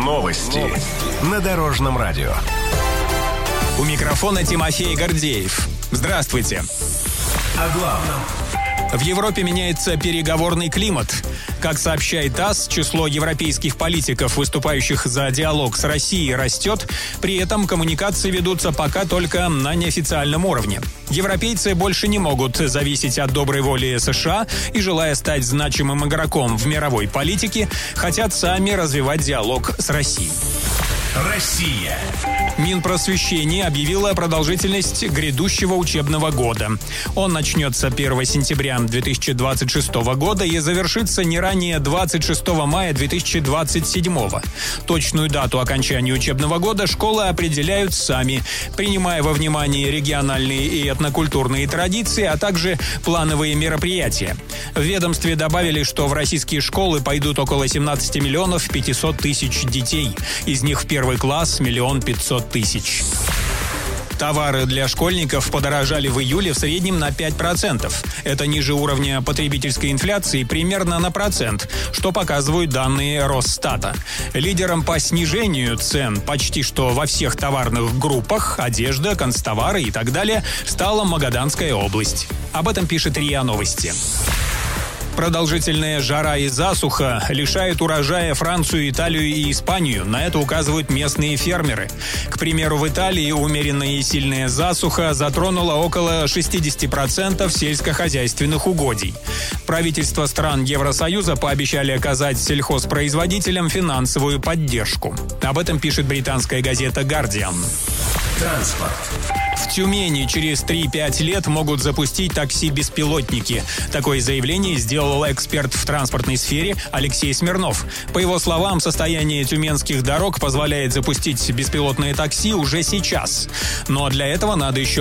Новости на Дорожном радио. У микрофона Тимофей Гордеев. Здравствуйте. О главном. В Европе меняется переговорный климат. Как сообщает ТАСС, число европейских политиков, выступающих за диалог с Россией, растет. При этом коммуникации ведутся пока только на неофициальном уровне. Европейцы больше не могут зависеть от доброй воли США и, желая стать значимым игроком в мировой политике, хотят сами развивать диалог с Россией. Россия. Минпросвещение объявило продолжительность грядущего учебного года. Он начнется 1 сентября 2026 года и завершится не ранее 26 мая 2027. Точную дату окончания учебного года школы определяют сами, принимая во внимание региональные и этнокультурные традиции, а также плановые мероприятия. В ведомстве добавили, что в российские школы пойдут около 17 миллионов 500 тысяч детей. Из них в первый класс 1 500 000. Товары для школьников подорожали в июле в среднем на 5%. Это ниже уровня потребительской инфляции примерно на процент, что показывают данные Росстата. Лидером по снижению цен почти что во всех товарных группах – одежда, канцтовары и так далее – стала Магаданская область. Об этом пишет РИА Новости. Продолжительная жара и засуха лишают урожая Францию, Италию и Испанию. На это указывают местные фермеры. К примеру, в Италии умеренная и сильная засуха затронула около 60% сельскохозяйственных угодий. Правительства стран Евросоюза пообещали оказать сельхозпроизводителям финансовую поддержку. Об этом пишет британская газета «Гардиан». Транспорт. В Тюмени через 3-5 лет могут запустить такси-беспилотники. Такое заявление сделал эксперт в транспортной сфере Алексей Смирнов. По его словам, состояние тюменских дорог позволяет запустить беспилотные такси уже сейчас. Но для этого надо еще